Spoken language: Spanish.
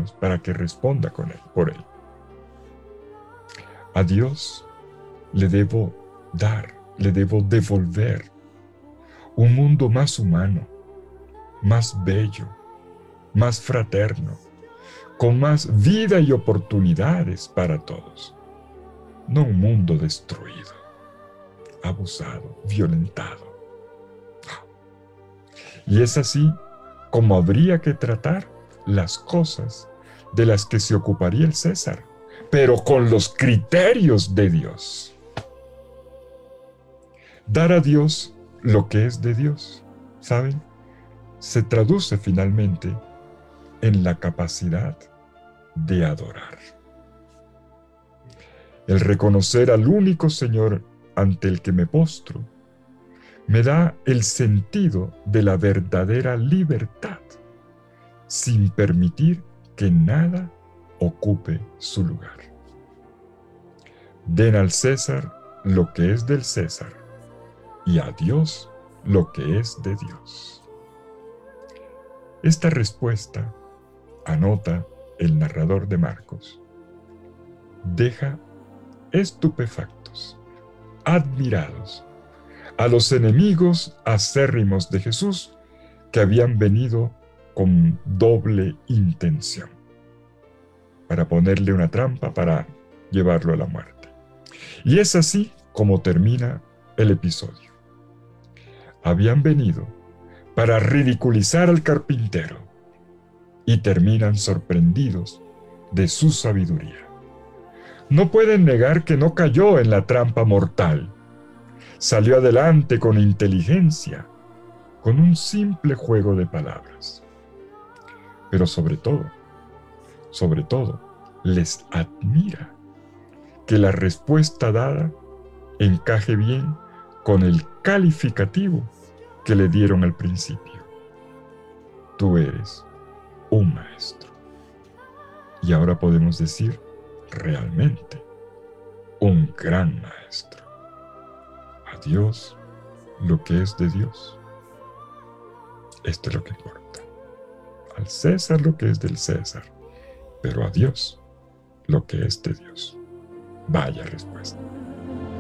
manos para que responda por él. A Dios le debo dar, le debo devolver un mundo más humano, más bello, más fraterno, con más vida y oportunidades para todos. No un mundo destruido, abusado, violentado. Y es así como habría que tratar las cosas de las que se ocuparía el César, pero con los criterios de Dios. Dar a Dios lo que es de Dios, ¿saben? Se traduce finalmente en la capacidad de adorar. El reconocer al único Señor ante el que me postro me da el sentido de la verdadera libertad, sin permitir que nada ocupe su lugar. Den al César lo que es del César y a Dios lo que es de Dios. Esta respuesta, anota el narrador de Marcos, deja estupefactos, admirados, a los enemigos acérrimos de Jesús que habían venido con doble intención, para ponerle una trampa para llevarlo a la muerte. Y es así como termina el episodio. Habían venido para ridiculizar al carpintero y terminan sorprendidos de su sabiduría. No pueden negar que no cayó en la trampa mortal. Salió adelante con inteligencia, con un simple juego de palabras. Pero sobre todo, les admira que la respuesta dada encaje bien con el calificativo que le dieron al principio. Tú eres un maestro. Y ahora podemos decir realmente un gran maestro. A Dios lo que es de Dios. Esto es lo que importa. Al César lo que es del César, pero a Dios lo que es de Dios. Vaya respuesta.